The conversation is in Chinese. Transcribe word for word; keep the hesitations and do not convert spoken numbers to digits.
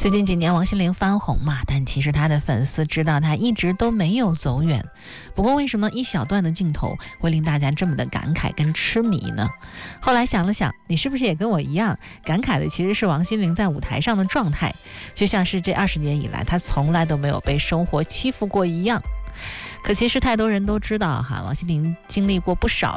最近几年王心凌翻红嘛，但其实她的粉丝知道她一直都没有走远。不过为什么一小段的镜头会令大家这么的感慨跟痴迷呢？后来想了想，你是不是也跟我一样，感慨的其实是王心凌在舞台上的状态，就像是这二十年以来她从来都没有被生活欺负过一样。可其实太多人都知道哈，王心凌经历过不少